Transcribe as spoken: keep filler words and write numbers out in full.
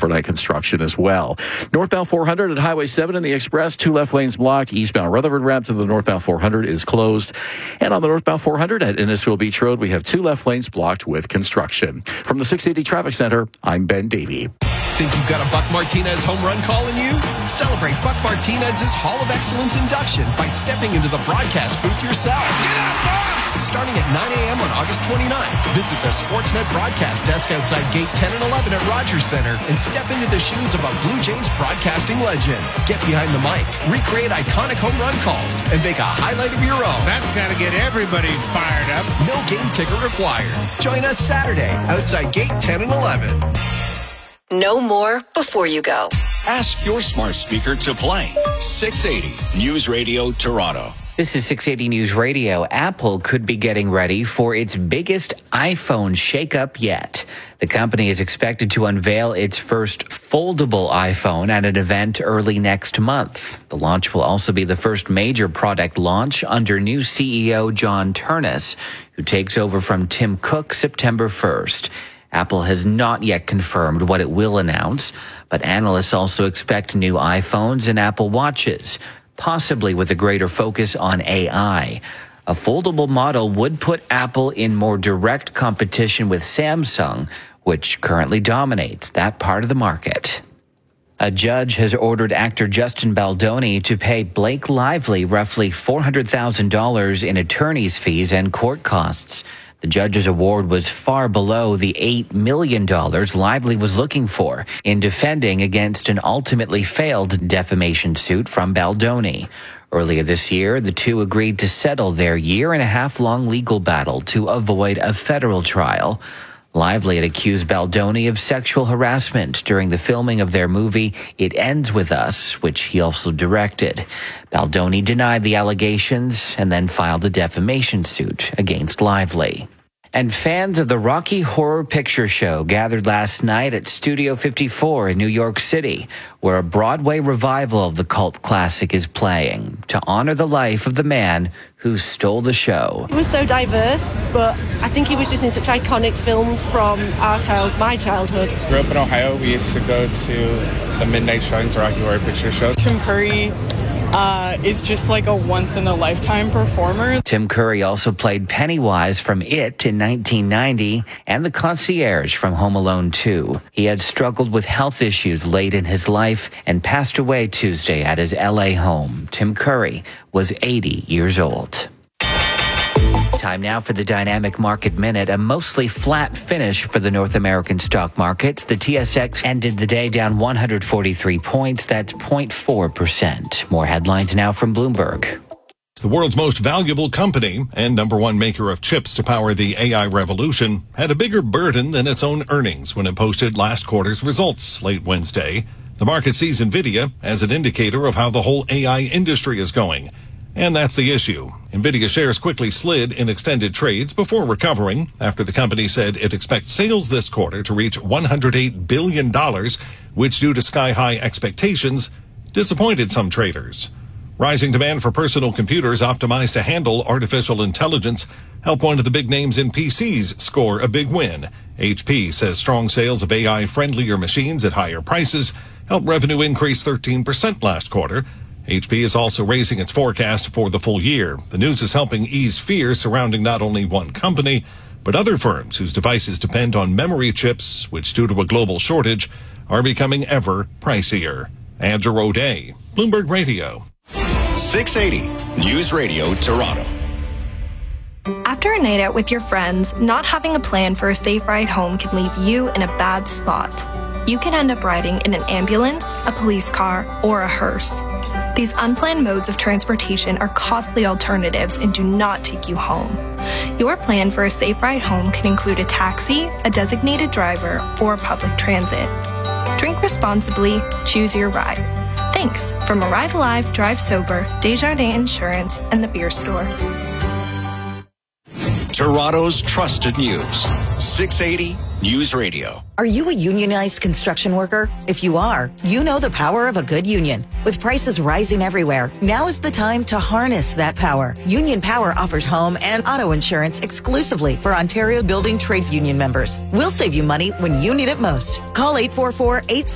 for that construction as well. Northbound four hundred at Highway seven in the Express, two left lanes blocked. Eastbound Rutherford ramp to the northbound four hundred is closed. And on the northbound four hundred at Innisfil Beach Road, we have two left lanes blocked with construction. From the six eighty Traffic Center, I'm Ben Davey. Think you've got a Buck Martinez home run call in you? Celebrate Buck Martinez's Hall of Excellence induction by stepping into the broadcast booth yourself. Get up, Buck! Starting at nine a.m. on August twenty-ninth, visit the Sportsnet broadcast desk outside Gate ten and eleven at Rogers Center and step into the shoes of a Blue Jays broadcasting legend. Get behind the mic, recreate iconic home run calls, and make a highlight of your own. That's got to get everybody fired up. No game ticket required. Join us Saturday outside Gate ten and eleven. Know more before you go. Ask your smart speaker to play six eighty News Radio Toronto. This is six eighty News Radio. Apple could be getting ready for its biggest iPhone shakeup yet. The company is expected to unveil its first foldable iPhone at an event early next month. The launch will also be the first major product launch under new C E O John Ternus, who takes over from Tim Cook September first. Apple has not yet confirmed what it will announce, but analysts also expect new iPhones and Apple Watches, possibly with a greater focus on A I. A foldable model would put Apple in more direct competition with Samsung, which currently dominates that part of the market. A judge has ordered actor Justin Baldoni to pay Blake Lively roughly four hundred thousand dollars in attorney's fees and court costs. The judge's award was far below the eight million dollars Lively was looking for in defending against an ultimately failed defamation suit from Baldoni. Earlier this year, the two agreed to settle their year-and-a-half-long legal battle to avoid a federal trial. Lively had accused Baldoni of sexual harassment during the filming of their movie It Ends With Us, which he also directed. Baldoni denied the allegations and then filed a defamation suit against Lively. And fans of the Rocky Horror Picture Show gathered last night at Studio fifty-four in New York City, where a Broadway revival of the cult classic is playing, to honor the life of the man who stole the show. It was so diverse, but I think he was just in such iconic films from our child, my childhood. Grew up in Ohio. We used to go to the midnight showings, the Rocky Horror Picture Show. Tim Curry uh, is just like a once-in-a-lifetime performer. Tim Curry also played Pennywise from It in nineteen ninety and the concierge from Home Alone two. He had struggled with health issues late in his life and passed away Tuesday at his L A home. Tim Curry was eighty years old. Time now for the Dynamic Market Minute, a mostly flat finish for the North American stock markets. The T S X ended the day down one hundred forty-three points. That's zero point four percent. More headlines now from Bloomberg. The world's most valuable company and number one maker of chips to power the A I revolution had a bigger burden than its own earnings when it posted last quarter's results late Wednesday. The market sees NVIDIA as an indicator of how the whole A I industry is going. And that's the issue. NVIDIA shares quickly slid in extended trades before recovering after the company said it expects sales this quarter to reach one hundred eight billion dollars, which, due to sky-high expectations, disappointed some traders. Rising demand for personal computers optimized to handle artificial intelligence helped one of the big names in P Cs score a big win. H P says strong sales of A I-friendlier machines at higher prices helped revenue increase thirteen percent last quarter. H P is also raising its forecast for the full year. The news is helping ease fear surrounding not only one company, but other firms whose devices depend on memory chips, which, due to a global shortage, are becoming ever pricier. Andrew O'Day, Bloomberg Radio. six eighty News Radio Toronto. After a night out with your friends, not having a plan for a safe ride home can leave you in a bad spot. You can end up riding in an ambulance, a police car, or a hearse. These unplanned modes of transportation are costly alternatives and do not take you home. Your plan for a safe ride home can include a taxi, a designated driver, or public transit. Drink responsibly, choose your ride. Thanks from Arrive Alive, Drive Sober, Desjardins Insurance, and the Beer Store. Toronto's trusted news. six eighty News Radio. Are you a unionized construction worker? If you are, you know the power of a good union. With prices rising everywhere, now is the time to harness that power. Union Power offers home and auto insurance exclusively for Ontario Building Trades Union members. We'll save you money when you need it most. Call eight four four, eight